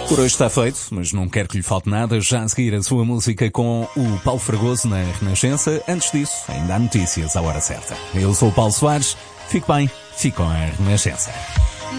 Por hoje está feito, mas não quero que lhe falte nada. Já a seguir a sua música com o Paulo Fragoso na Renascença. Antes disso, ainda há notícias à hora certa. Eu sou o Paulo Soares. Fique bem, fique com a Renascença.